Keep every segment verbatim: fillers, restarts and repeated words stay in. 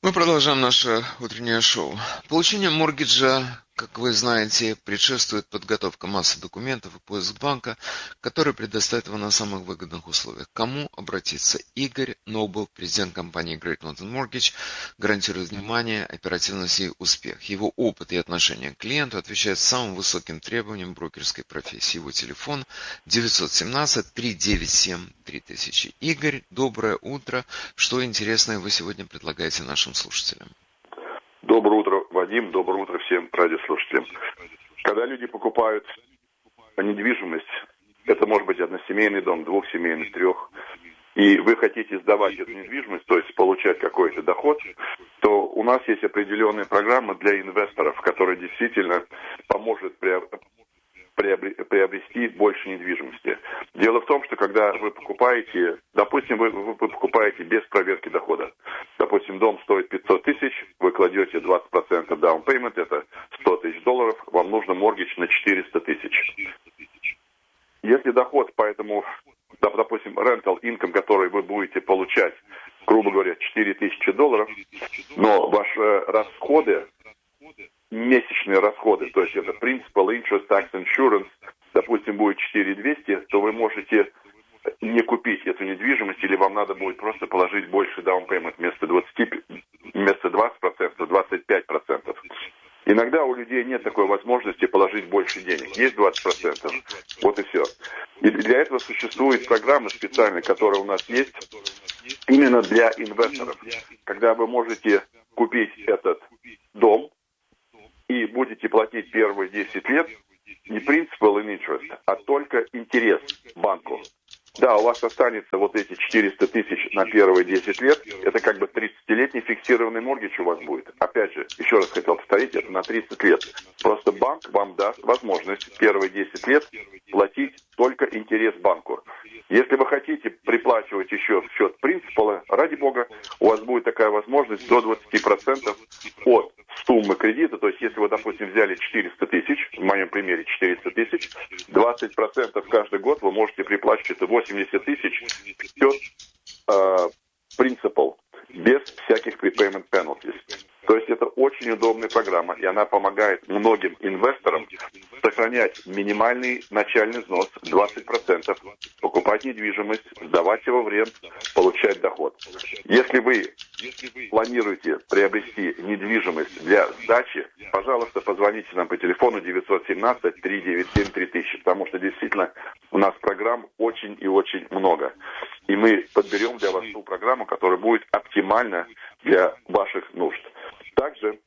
Мы продолжаем наше утреннее шоу. Получение моргиджа, как вы знаете, предшествует подготовка массы документов и поиск банка, который предоставит его на самых выгодных условиях. К кому обратиться? Игорь Нобл, президент компании Great Northern Mortgage, гарантирует внимание, оперативность и успех. Его опыт и отношение к клиенту отвечают самым высоким требованиям брокерской профессии. Его телефон девятьсот семнадцать триста девяносто семь три тысячи. Игорь, доброе утро. Что интересное вы сегодня предлагаете нашим слушателям? Доброе утро, Вадим. Доброе утро всем радиослушателям. Когда люди покупают недвижимость, это может быть односемейный дом, двухсемейный, трех, и вы хотите сдавать эту недвижимость, то есть получать какой-то доход, то у нас есть определенная программа для инвесторов, которая действительно поможет приобрести больше недвижимости. Дело в том, что когда вы покупаете, допустим, вы, вы покупаете без проверки дохода. Допустим, дом стоит пятьсот тысяч, вы кладете двадцать процентов down payment, это сто тысяч долларов, вам нужно моргидж на четыреста тысяч. Если доход по этому, допустим, rental income, который вы будете получать, грубо говоря, четыре тысячи долларов, но ваши расходы, месячные расходы, то есть это principal, interest, tax, insurance, допустим, будет четыре тысячи двести, то вы можете не купить эту недвижимость, или вам надо будет просто положить больше down payment вместо двадцати, вместо двадцати процентов, двадцать пять процентов. Иногда у людей нет такой возможности положить больше денег. Есть двадцать процентов. Вот и все. И для этого существует программа специальная, которая у нас есть, именно для инвесторов. Когда вы можете купить этот дом и будете платить первые десять лет не principal and interest, а только интерес банку. Да, у вас останется вот эти четыреста тысяч на первые десять лет. Это как бы тридцатилетний фиксированный моргидж у вас будет. Опять же, еще раз хотел повторить, это на тридцать лет. Просто банк вам даст возможность первые десять лет платить только интерес банку. Если вы хотите приплачивать еще в счет принципала, ради бога, у вас будет такая возможность до двадцати процентов от суммы кредита. То есть, если вы, допустим, взяли четыреста тысяч, в моем примере четыреста тысяч, двадцать процентов каждый год вы можете приплачивать это восемьдесят тысяч в счет э, принципал, без всяких prepayment penalties. То есть это очень удобная программа, и она помогает многим инвесторам сохранять минимальный начальный взнос двадцать процентов, покупать недвижимость, сдавать его в рент, получать доход. Если вы планируете приобрести недвижимость для сдачи, пожалуйста, позвоните нам по телефону девятьсот семнадцать триста девяносто семь три тысячи, потому что действительно у нас программ очень и очень много. И мы подберем для вас ту программу, которая будет оптимальна для ваших нужд. Также,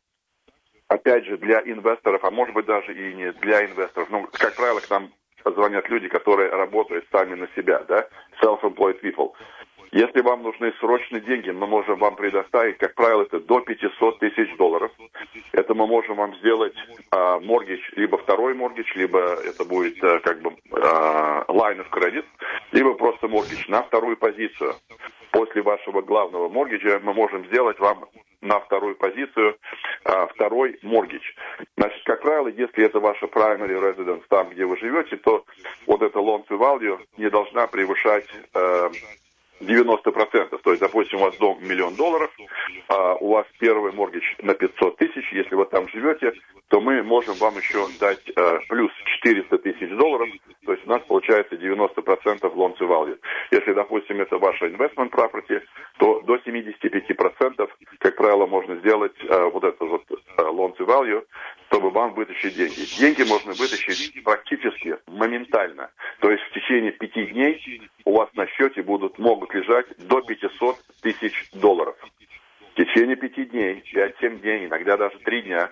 опять же, для инвесторов, а может быть даже и не для инвесторов, ну, как правило, к нам звонят люди, которые работают сами на себя, да, self-employed people. Если вам нужны срочные деньги, мы можем вам предоставить, как правило, это до пятисот тысяч долларов. Это мы можем вам сделать а, моргидж, либо второй моргидж, либо это будет а, как бы а, line of credit, либо просто моргидж на вторую позицию. После вашего главного моргиджа мы можем сделать вам на вторую позицию а, второй моргидж. Значит, как правило, если это ваша primary residence, там, где вы живете, то вот эта loan to value не должна превышать а, девяносто процентов. То есть, допустим, у вас дом миллион долларов, а у вас первый моргидж на пятьсот тысяч, если вы там живете, то мы можем вам еще дать а, плюс четыреста тысяч долларов, то есть у нас получается девяносто процентов loan to value. Если, допустим, это ваша investment property, то до семьдесят пять процентов, как правило, можно сделать а, вот это вот а, loan to value, чтобы вам вытащить деньги. Деньги можно вытащить практически моментально. То есть в течение пяти дней у вас на счете будут, могут лежать до пятисот тысяч долларов. В течение пяти дней, пять-семь дней, иногда даже три дня,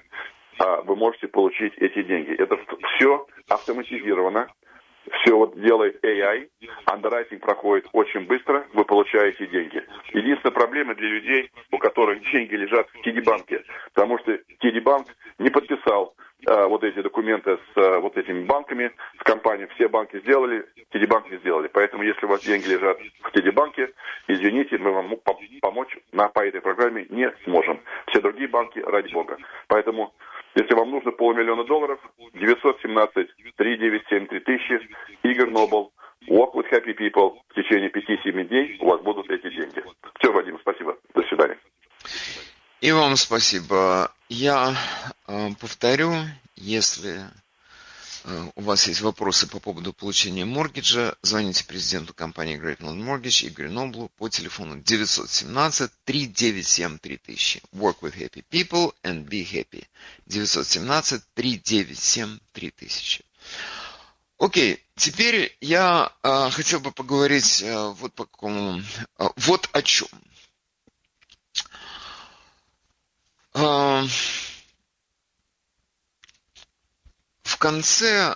вы можете получить эти деньги. Это все автоматизировано. Все вот делает эй ай, андеррайтинг проходит очень быстро, вы получаете деньги. Единственная проблема для людей, у которых деньги лежат в ти ди-банке, потому что ти ди-банк не подписал а, вот эти документы с а, вот этими банками, с компанией. Все банки сделали, ти ди-банк не сделали. Поэтому, если у вас деньги лежат в ти ди-банке, извините, мы вам помочь на, по этой программе не сможем. Все другие банки, ради бога. Поэтому, если вам нужно полмиллиона долларов, девятьсот семнадцать триста девяносто семь три тысячи, Игорь Нобл, Walk with Happy People, в течение пяти-семи дней у вас будут эти деньги. Все, Вадим, спасибо. До свидания. И вам спасибо. Я э, повторю, если э, у вас есть вопросы по поводу получения моргиджа, звоните президенту компании Great Northern Mortgage Игорю Ноблу по телефону девятьсот семнадцать три девять семь три тысячи. Work with happy people and be happy. девятьсот семнадцать три девять семь три тысячи. Окей, теперь я э, хотел бы поговорить э, вот по какому, э, вот о чем. Э, в конце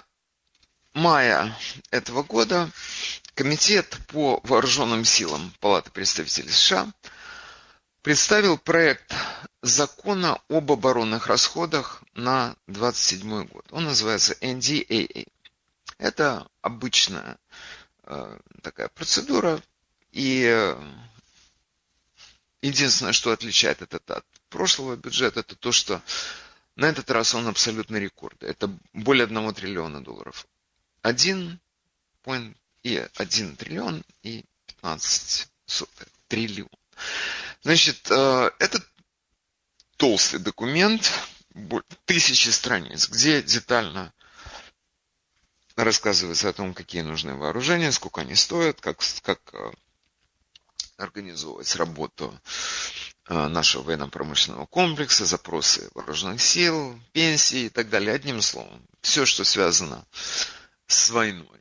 мая этого года Комитет по вооруженным силам Палаты представителей США представил проект закона об оборонных расходах на двадцать седьмой год. Он называется эн ди эй эй. Это обычная э, такая процедура, и э, единственное, что отличает этот от прошлого бюджета, это то, что на этот раз он абсолютно рекорд. Это более одного триллиона долларов. Один point и один триллион и пятнадцать сотых триллион. Значит, э, это толстый документ, тысячи страниц, где детально рассказывается о том, какие нужны вооружения, сколько они стоят, как, как организовывать работу нашего военно-промышленного комплекса, запросы вооруженных сил, пенсии и так далее. Одним словом, все, что связано с войной.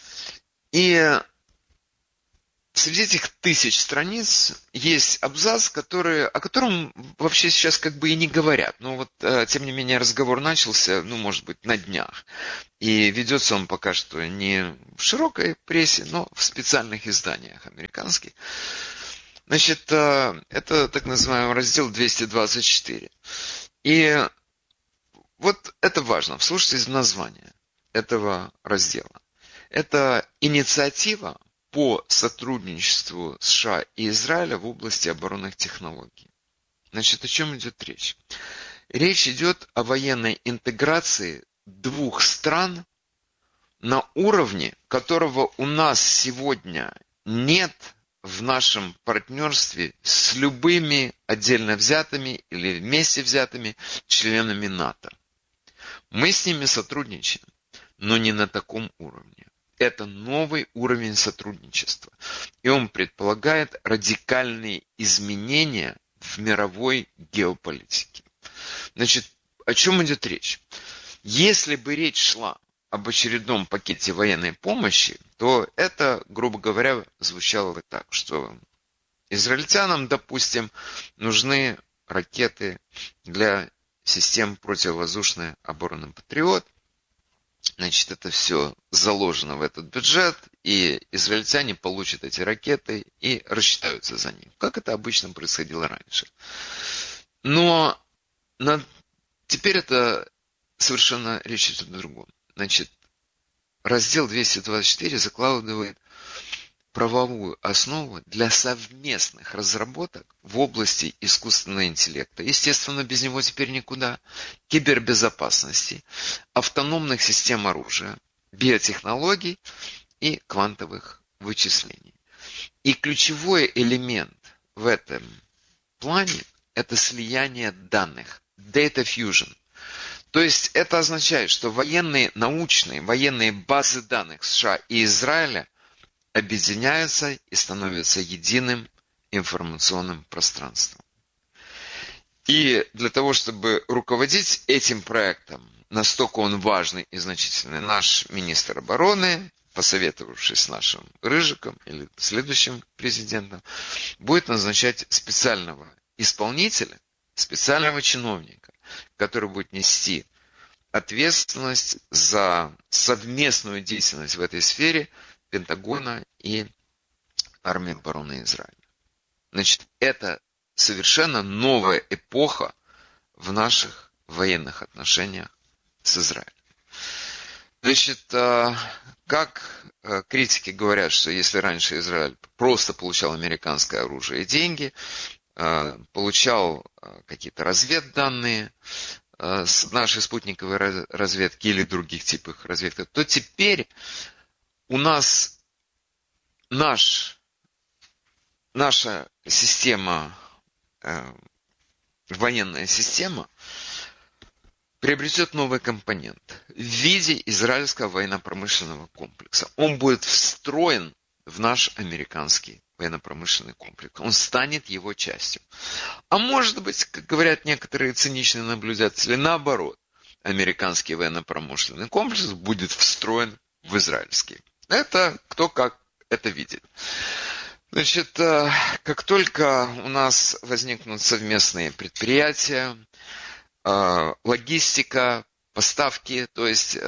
И среди этих тысяч страниц есть абзац, который, о котором вообще сейчас как бы и не говорят. Но вот, тем не менее, разговор начался, ну, может быть, на днях. И ведется он пока что не в широкой прессе, но в специальных изданиях американских. Значит, это так называемый раздел двести двадцать четыре. И вот это важно, вслушайтесь в название этого раздела. Это инициатива по сотрудничеству США и Израиля в области оборонных технологий. Значит, о чем идет речь? Речь идет о военной интеграции двух стран на уровне, которого у нас сегодня нет в нашем партнерстве с любыми отдельно взятыми или вместе взятыми членами НАТО. Мы с ними сотрудничаем, но не на таком уровне. Это новый уровень сотрудничества. И он предполагает радикальные изменения в мировой геополитике. Значит, о чем идет речь? Если бы речь шла об очередном пакете военной помощи, то это, грубо говоря, звучало бы так, что израильтянам, допустим, нужны ракеты для систем противовоздушной обороны «Патриот». Значит, это все заложено в этот бюджет, и израильтяне получат эти ракеты и рассчитаются за них, как это обычно происходило раньше. Но на... теперь это совершенно речь идет о другом. Значит, раздел двести двадцать четыре закладывает правовую основу для совместных разработок в области искусственного интеллекта. Естественно, без него теперь никуда. Кибербезопасности, автономных систем оружия, биотехнологий и квантовых вычислений. И ключевой элемент в этом плане – это слияние данных, data fusion. То есть это означает, что военные, научные, военные базы данных США и Израиля объединяются и становятся единым информационным пространством. И для того, чтобы руководить этим проектом, настолько он важный и значительный, наш министр обороны, посоветовавшись с нашим Рыжиком или следующим президентом, будет назначать специального исполнителя, специального чиновника, который будет нести ответственность за совместную деятельность в этой сфере Пентагона и армии обороны Израиля. Значит, это совершенно новая эпоха в наших военных отношениях с Израилем. Значит, как критики говорят, что если раньше Израиль просто получал американское оружие и деньги, получал какие-то разведданные с нашей спутниковой разведки или других типов разведки, то теперь у нас наш, наша система военная система приобретет новый компонент в виде израильского военно-промышленного комплекса. Он будет встроен в наш американский военно-промышленный комплекс. Он станет его частью. А может быть, как говорят некоторые циничные наблюдатели, наоборот, американский военно-промышленный комплекс будет встроен в израильский. Это кто как это видит. Значит, как только у нас возникнут совместные предприятия, логистика, поставки, то есть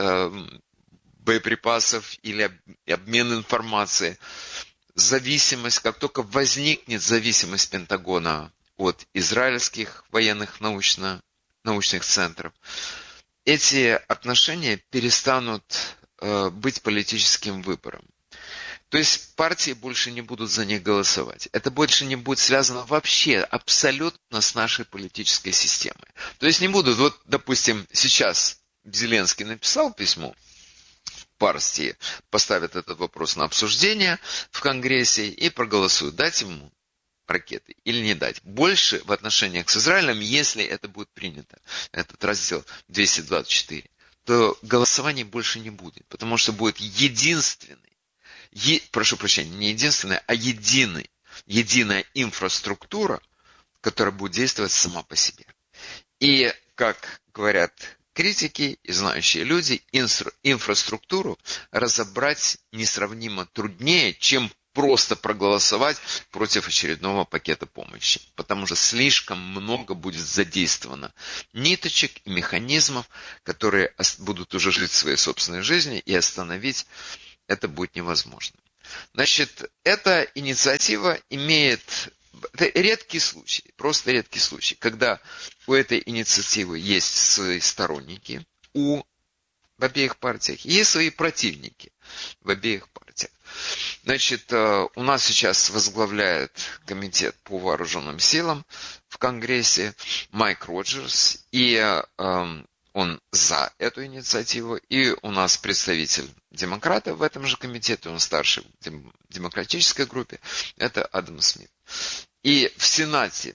боеприпасов или обмен информацией, зависимость, как только возникнет зависимость Пентагона от израильских военных научно, научных центров, эти отношения перестанут быть политическим выбором. То есть партии больше не будут за них голосовать. Это больше не будет связано вообще абсолютно с нашей политической системой. То есть не будут, вот, допустим, сейчас Зеленский написал письмо в партии, поставят этот вопрос на обсуждение в Конгрессе и проголосуют, дать ему ракеты или не дать. Больше в отношениях с Израилем, если это будет принято, этот раздел двести двадцать четыре, то голосований больше не будет, потому что будет единственный, Е, прошу прощения, не единственная, а единый, единая инфраструктура, которая будет действовать сама по себе. И, как говорят критики и знающие люди, инфра, инфраструктуру разобрать несравнимо труднее, чем просто проголосовать против очередного пакета помощи. Потому что слишком много будет задействовано ниточек и механизмов, которые будут уже жить своей собственной жизнью, и остановить это будет невозможно. Значит, эта инициатива имеет... Это редкий случай, просто редкий случай, когда у этой инициативы есть свои сторонники у, в обеих партиях, и есть свои противники в обеих партиях. Значит, у нас сейчас возглавляет комитет по вооруженным силам в Конгрессе Майк Роджерс, и он за эту инициативу, и у нас представитель демократов в этом же комитете, он старший в демократической группе, это Адам Смит. И в Сенате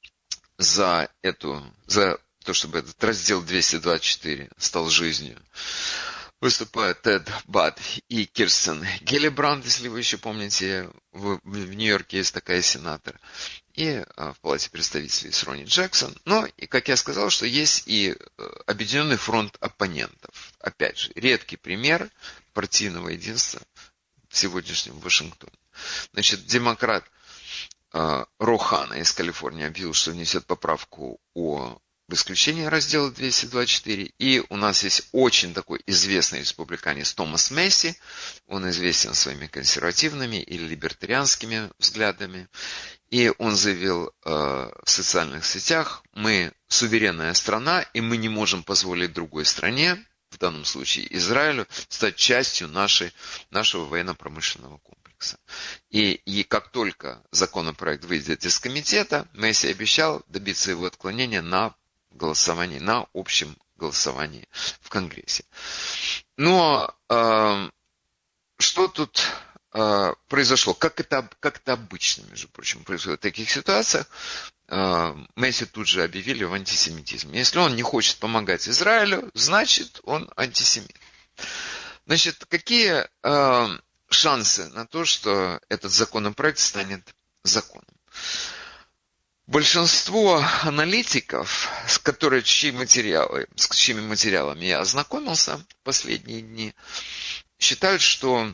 за эту, за то, чтобы этот раздел двести двадцать четыре стал жизнью, выступают Тед Бат и Кирстен Гиллибранд, если вы еще помните, в, в Нью-Йорке есть такая сенатор. И в Палате представителей с Ронни Джексон. Но, и, как я сказал, что есть и Объединенный фронт оппонентов. Опять же, редкий пример партийного единства в сегодняшнем Вашингтоне. Значит, демократ э, Рохана из Калифорнии объявил, что внесет поправку о исключении раздела двести двадцать четыре. И у нас есть очень такой известный республиканец Томас Месси. Он известен своими консервативными или либертарианскими взглядами. И он заявил э, в социальных сетях: мы суверенная страна, и мы не можем позволить другой стране, в данном случае Израилю, стать частью нашей, нашего военно-промышленного комплекса. И, и как только законопроект выйдет из комитета, Месси обещал добиться его отклонения на голосовании, на общем голосовании в Конгрессе. Но э, что тут э, произошло? Как это, как это обычно, между прочим, происходит в таких ситуациях? Э, Месси тут же объявили в антисемитизме. Если он не хочет помогать Израилю, значит он антисемит. Значит, какие э, шансы на то, что этот законопроект станет законом? Большинство аналитиков, с, которые, чьи материалы, с чьими материалами я ознакомился в последние дни, считают, что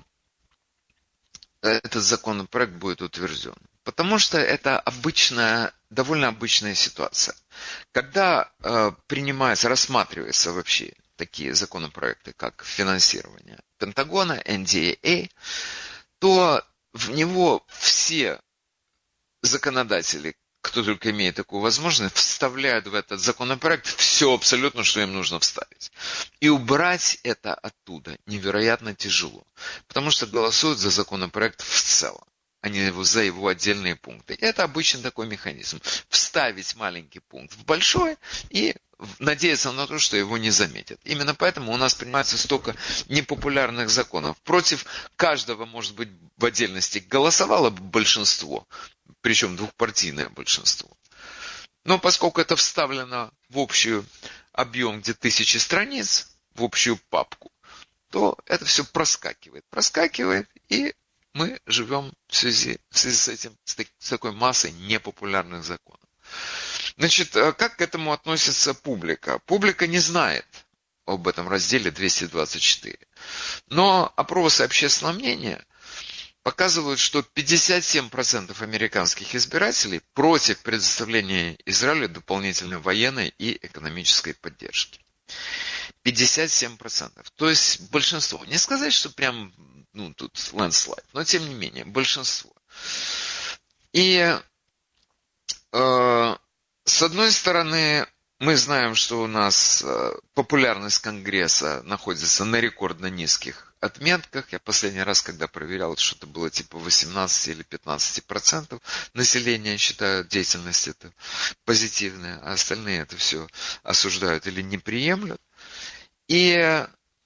этот законопроект будет утвержден. Потому что это обычная, довольно обычная ситуация. Когда э, принимается, рассматривается вообще такие законопроекты, как финансирование Пентагона, эн ди эй, то в него все законодатели, кто только имеет такую возможность, вставляют в этот законопроект все абсолютно, что им нужно вставить. И убрать это оттуда невероятно тяжело. Потому что голосуют за законопроект в целом, а не за его отдельные пункты. И это обычный такой механизм. Вставить маленький пункт в большой и надеяться на то, что его не заметят. Именно поэтому у нас принимается столько непопулярных законов. Против каждого, может быть, в отдельности голосовало бы большинство, причем двухпартийное большинство. Но поскольку это вставлено в общий объем, где тысячи страниц, в общую папку, то это все проскакивает. Проскакивает, и мы живем в связи, в связи с этим, с, так, с такой массой непопулярных законов. Значит, как к этому относится публика? Публика не знает об этом разделе двести двадцать четыре. Но опросы общественного мнения показывают, что пятьдесят семь процентов американских избирателей против предоставления Израилю дополнительной военной и экономической поддержки. пятьдесят семь процентов. То есть большинство. Не сказать, что прям, ну, тут лендслайд, но тем не менее, большинство. И э, с одной стороны, мы знаем, что у нас популярность Конгресса находится на рекордно низких отметках. Я последний раз, когда проверял, что-то было типа восемнадцать или пятнадцать процентов населения считают деятельность это позитивная, а остальные это все осуждают или не приемлют. И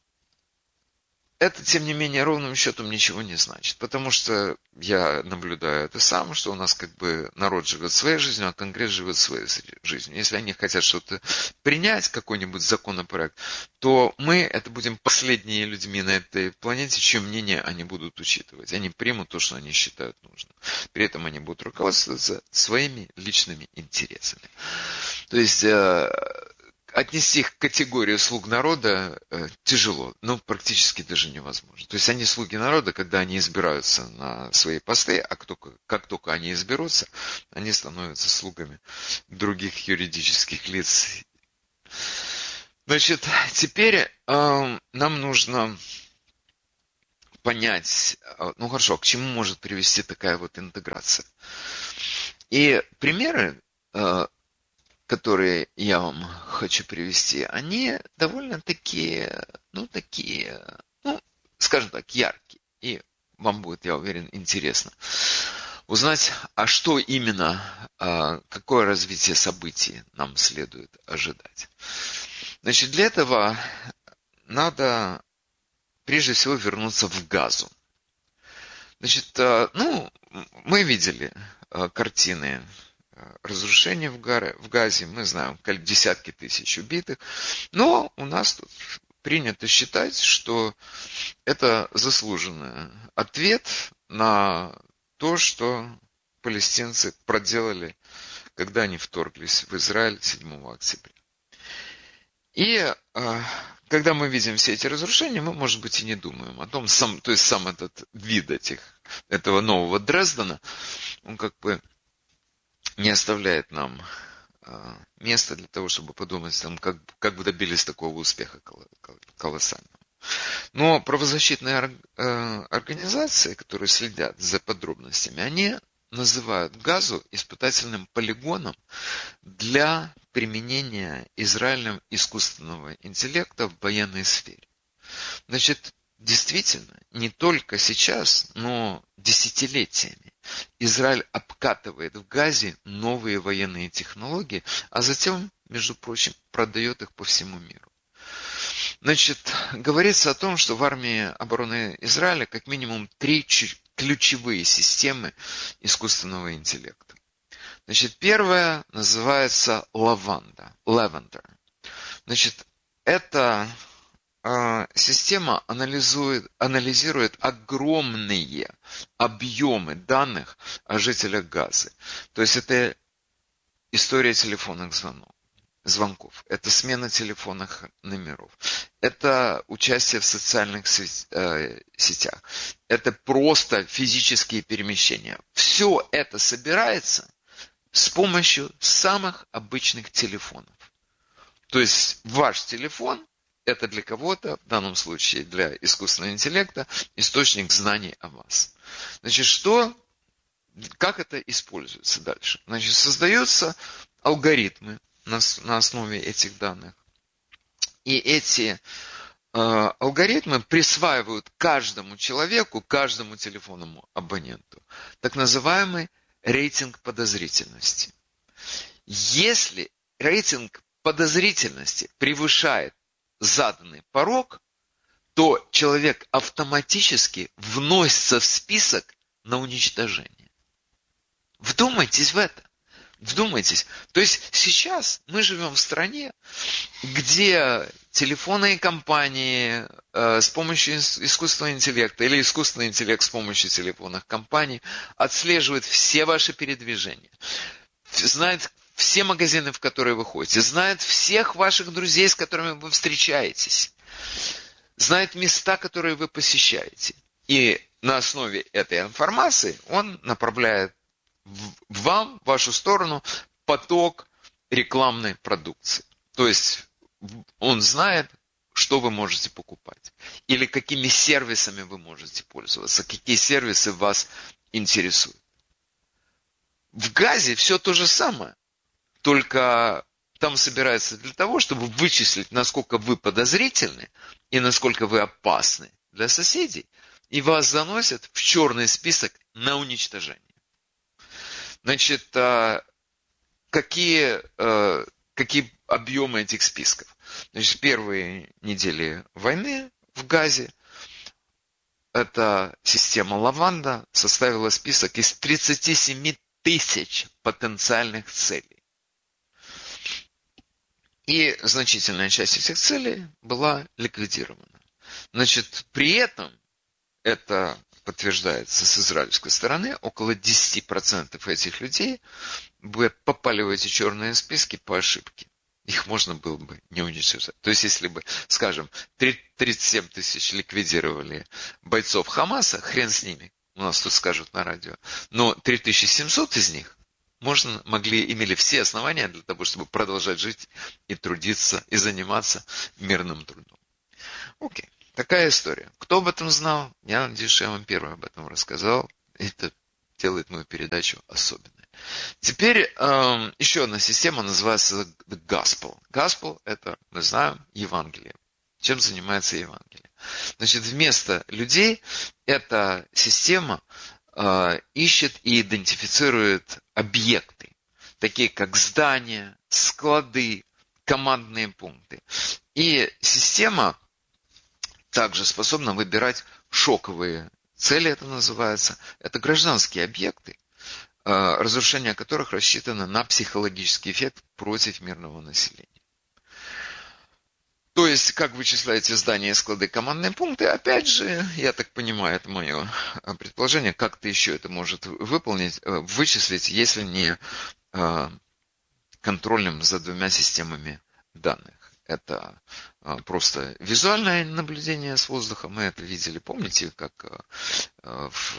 это, тем не менее, ровным счетом ничего не значит, потому что я наблюдаю это сам, что у нас как бы народ живет своей жизнью, а Конгресс живет своей жизнью. Если они хотят что-то принять, какой-нибудь законопроект, то мы это будем последние людьми на этой планете, чье мнение они будут учитывать. Они примут то, что они считают нужным. При этом они будут руководствоваться своими личными интересами. То есть отнести их к категории слуг народа э, тяжело, но практически даже невозможно. То есть они слуги народа, когда они избираются на свои посты, а только, как только они изберутся, они становятся слугами других юридических лиц. Значит, теперь э, нам нужно понять, э, ну хорошо, к чему может привести такая вот интеграция. И примеры, э, которые я вам хочу привести, они довольно такие, ну, такие, ну, скажем так, яркие. И вам будет, я уверен, интересно узнать, а что именно, какое развитие событий нам следует ожидать. Значит, для этого надо прежде всего вернуться в Газу. Значит, ну, мы видели картины разрушения в, Гаре, в Газе, мы знаем десятки тысяч убитых, но у нас тут принято считать, что это заслуженный ответ на то, что палестинцы проделали, когда они вторглись в Израиль седьмого октября. И э, когда мы видим все эти разрушения, мы, может быть, и не думаем о том, сам, то есть сам этот вид этих, этого нового Дрездена, он как бы не оставляет нам э, места для того, чтобы подумать, там, как, как бы добились такого успеха колоссального. Но правозащитные э, организации, которые следят за подробностями, они называют Газу испытательным полигоном для применения Израилем искусственного интеллекта в военной сфере. Значит, действительно, не только сейчас, но десятилетиями Израиль обкатывает в Газе новые военные технологии, а затем, между прочим, продает их по всему миру. Значит, говорится о том, что в армии обороны Израиля как минимум три ключевые системы искусственного интеллекта. Значит, первая называется Lavanda, Lavender. Значит, эта э, система анализует, анализирует огромные объемы данных о жителях Газы. То есть это история телефонных звонков. звонков. Это смена телефонных номеров. Это участие в социальных сетях. Это просто физические перемещения. Все это собирается с помощью самых обычных телефонов. То есть ваш телефон – это для кого-то, в данном случае для искусственного интеллекта, источник знаний о вас. Значит, что, как это используется дальше? Значит, создаются алгоритмы на, на основе этих данных. И эти э, алгоритмы присваивают каждому человеку, каждому телефонному абоненту так называемый рейтинг подозрительности. Если рейтинг подозрительности превышает заданный порог, то человек автоматически вносится в список на уничтожение. Вдумайтесь в это. Вдумайтесь. То есть сейчас мы живем в стране, где телефонные компании э, с помощью искусственного интеллекта или искусственный интеллект с помощью телефонных компаний отслеживает все ваши передвижения, знает все магазины, в которые вы ходите, знает всех ваших друзей, с которыми вы встречаетесь, знает места, которые вы посещаете. И на основе этой информации он направляет в вам, в вашу сторону, поток рекламной продукции. То есть он знает, что вы можете покупать. Или какими сервисами вы можете пользоваться, какие сервисы вас интересуют. В газе все то же самое. Только там собирается для того, чтобы вычислить, насколько вы подозрительны и насколько вы опасны для соседей. И вас заносят в черный список на уничтожение. Значит, какие, какие объемы этих списков? Значит, первые недели войны в Газе эта система Лаванда составила список из тридцати семи тысяч потенциальных целей. И значительная часть этих целей была ликвидирована. Значит, при этом это подтверждается с израильской стороны, около десять процентов этих людей попали в эти черные списки по ошибке. Их можно было бы не уничтожать. То есть, если бы, скажем, тридцать семь тысяч ликвидировали бойцов Хамаса, хрен с ними, у нас тут скажут на радио, но три тысячи семьсот из них можно, могли, имели все основания для того, чтобы продолжать жить и трудиться, и заниматься мирным трудом. Окей. Такая история. Кто об этом знал? Я надеюсь, что я вам первый об этом рассказал. Это делает мою передачу особенной. Теперь э, еще одна система называется The Gospel. Gospel – это, мы знаем, Евангелие. Чем занимается Евангелие? Значит, вместо людей эта система э, ищет и идентифицирует объекты, такие как здания, склады, командные пункты. И система также способна выбирать шоковые цели, это называется. Это гражданские объекты, разрушение которых рассчитано на психологический эффект против мирного населения. То есть, как вычисляете здания, склады, командные пункты, опять же, я так понимаю, это мое предположение, как-то еще это может выполнить, вычислить, если не контролем за двумя системами данных. Это просто визуальное наблюдение с воздуха. Мы это видели, помните, как в,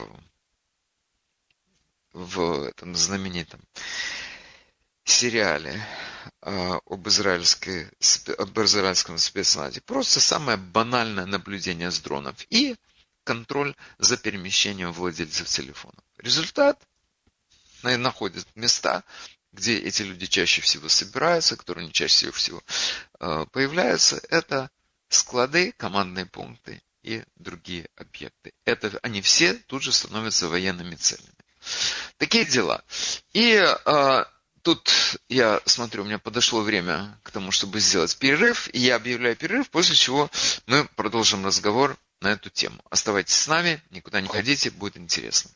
в этом знаменитом сериале об, израильской, об израильском спецназе. Просто самое банальное наблюдение с дронов и контроль за перемещением владельцев телефонов. Результат находит места, где эти люди чаще всего собираются, которые не чаще всего э, появляются, это склады, командные пункты и другие объекты. Это, они все тут же становятся военными целями. Такие дела. И э, тут я смотрю, у меня подошло время к тому, чтобы сделать перерыв, и я объявляю перерыв, после чего мы продолжим разговор на эту тему. Оставайтесь с нами, никуда не ходите, будет интересно.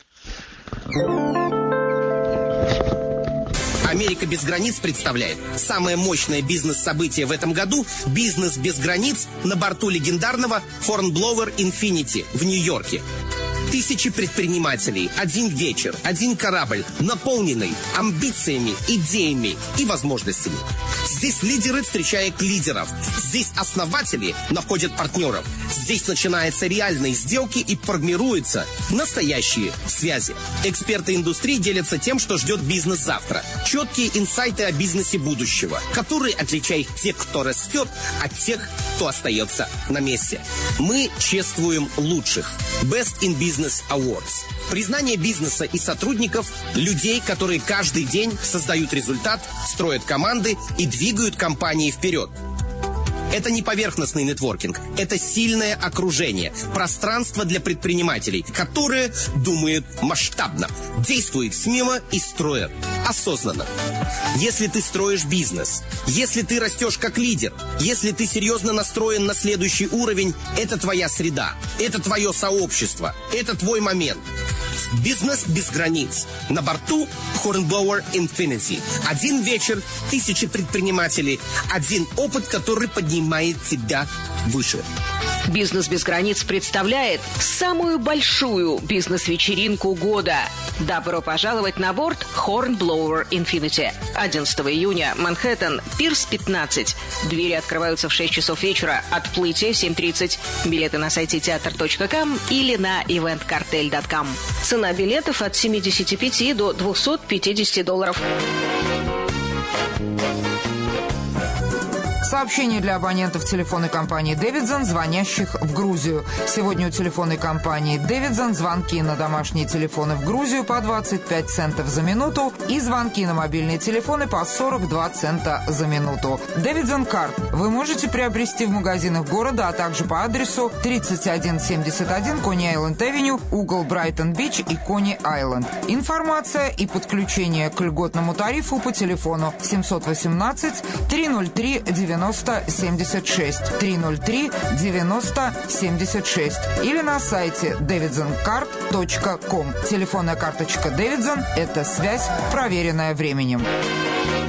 Америка без границ представляет самое мощное бизнес-событие в этом году – «Бизнес без границ» на борту легендарного Hornblower Infinity в Нью-Йорке. Тысячи предпринимателей, один вечер, один корабль, наполненный амбициями, идеями и возможностями. Здесь лидеры встречают лидеров. Здесь основатели находят партнеров. Здесь начинаются реальные сделки и формируются настоящие связи. Эксперты индустрии делятся тем, что ждет бизнес завтра. Четкие инсайты о бизнесе будущего, которые отличают тех, кто растет, от тех, кто остается на месте. Мы чествуем лучших. Best in Business Awards. Признание бизнеса и сотрудников, людей, которые каждый день создают результат, строят команды и двигают компании вперед. Это не поверхностный нетворкинг, это сильное окружение, пространство для предпринимателей, которые думают масштабно, действуют смело и строят осознанно. Если ты строишь бизнес, если ты растешь как лидер, если ты серьезно настроен на следующий уровень, это твоя среда, это твое сообщество, это твой момент. Бизнес без границ. На борту Hornblower Infinity. Один вечер, тысячи предпринимателей. Один опыт, который поднимает тебя выше. «Бизнес без границ» представляет самую большую бизнес-вечеринку года. Добро пожаловать на борт Hornblower Infinity. одиннадцатого июня, Манхэттен, Пирс пятнадцать. Двери открываются в шесть часов вечера, отплытие в семь тридцать. Билеты на сайте театр точка ком или на ивент картель точка ком. Цена билетов от семьдесят пять до двухсот пятидесяти долларов. Сообщение для абонентов телефонной компании «Дэвидсон», звонящих в Грузию. Сегодня у телефонной компании «Дэвидсон» звонки на домашние телефоны в Грузию по двадцать пять центов за минуту и звонки на мобильные телефоны по сорок два цента за минуту. «Дэвидсон Карт» вы можете приобрести в магазинах города, а также по адресу тридцать один семьдесят один Кони-Айленд-Авеню, угол Брайтон-Бич и Кони-Айленд. Информация и подключение к льготному тарифу по телефону семьсот восемнадцать триста три девяносто семьдесят шесть триста три девяносто семьдесят шесть или на сайте дэвидсон карт точка ком. Телефонная карточка «Дэвидсон» – это связь, проверенная временем.